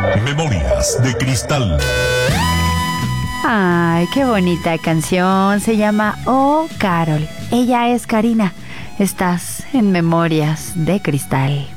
Memorias de Cristal. Ay, qué bonita canción. Se llama Oh Carol. Ella es Karina. Estás en Memorias de Cristal.